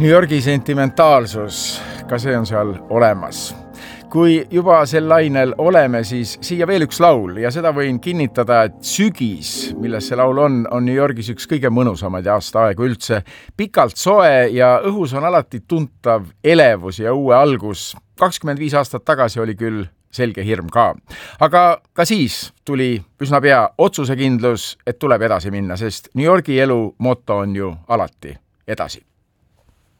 New Yorgi sentimentaalsus, ka see on seal olemas. Kui juba sel lainel oleme, siis siia veel üks laul ja seda võin kinnitada, et sügis, milles see laul on New Yorgis üks kõige mõnusamaid aastaaegu üldse. Pikalt soe ja õhus on alati tuntav elevus ja uue algus. 25 aastat tagasi oli küll selge hirm ka. Aga ka siis tuli üsna pea otsusekindlus, et tuleb edasi minna, sest New Yorgi elu moto on ju alati edasi.